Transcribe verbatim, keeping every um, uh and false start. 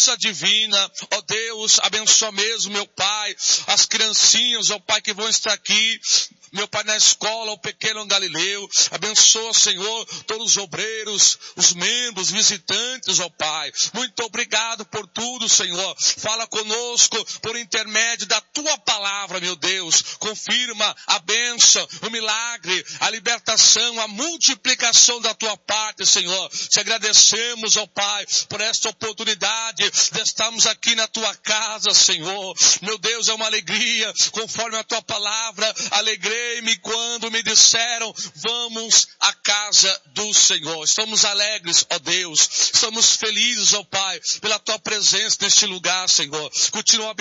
graça divina, ó Deus, abençoa mesmo, meu Pai, as criancinhas, ó Pai, que vão estar aqui, meu Pai, na escola, o pequeno Galileu, abençoa, Senhor, todos os obreiros, os membros, visitantes, ó Pai. Muito obrigado por tudo, Senhor. Fala conosco por intermédio da Tua palavra, meu Deus. Confirma a bênção, o milagre, a libertação, a multiplicação da Tua parte, Senhor. Te agradecemos, ó Pai, por esta oportunidade de estarmos aqui na Tua casa, Senhor. Meu Deus, é uma alegria, conforme a Tua palavra, alegrei me quando me disseram, vamos à casa do Senhor. Estamos alegres, ó Deus. Estamos felizes, ó Pai, pela Tua presença neste lugar, Senhor. Continua